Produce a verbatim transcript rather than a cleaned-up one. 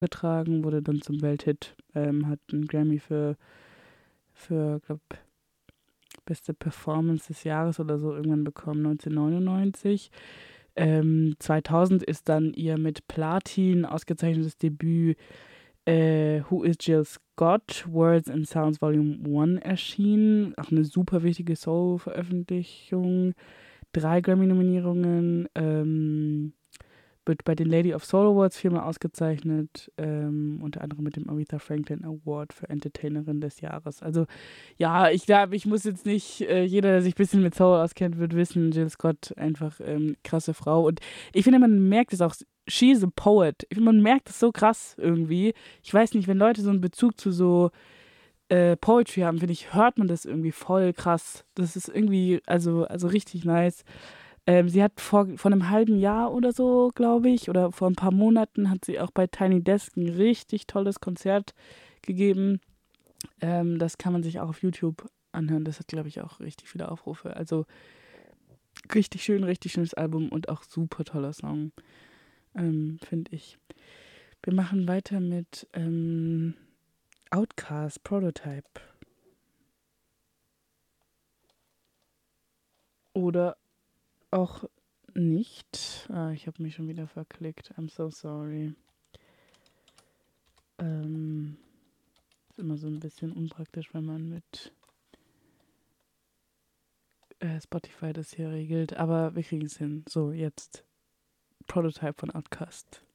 getragen, wurde dann zum Welthit, ähm, hat einen Grammy für, für glaube beste Performance des Jahres oder so irgendwann bekommen, neunzehnhundertneunundneunzig. Ähm, zweitausend ist dann ihr mit Platin ausgezeichnetes Debüt äh, Who is Jill Scott? Words and Sounds Volume eins erschienen. Auch eine super wichtige Soul-Veröffentlichung. Drei Grammy-Nominierungen. Ähm, wird bei den Lady of Soul Awards viermal ausgezeichnet, ähm, unter anderem mit dem Aretha Franklin Award für Entertainerin des Jahres. Also ja, ich glaube, ich muss jetzt nicht, äh, jeder, der sich ein bisschen mit Soul auskennt, wird wissen, Jill Scott einfach ähm, krasse Frau. Und ich finde, man merkt es auch, she's a poet. Ich finde, man merkt es so krass irgendwie. Ich weiß nicht, wenn Leute so einen Bezug zu so äh, Poetry haben, finde ich, hört man das irgendwie voll krass. Das ist irgendwie, also, also richtig nice. Ähm, sie hat vor, vor einem halben Jahr oder so, glaube ich, oder vor ein paar Monaten hat sie auch bei Tiny Desk ein richtig tolles Konzert gegeben. Ähm, das kann man sich auch auf YouTube anhören. Das hat, glaube ich, auch richtig viele Aufrufe. Also richtig schön, richtig schönes Album und auch super toller Song, ähm, finde ich. Wir machen weiter mit ähm, Outcast Prototype. Oder auch nicht. Ah, ich habe mich schon wieder verklickt. I'm so sorry. Ähm, ist immer so ein bisschen unpraktisch, wenn man mit äh, Spotify das hier regelt. Aber wir kriegen es hin. So, jetzt Prototype von Outcast.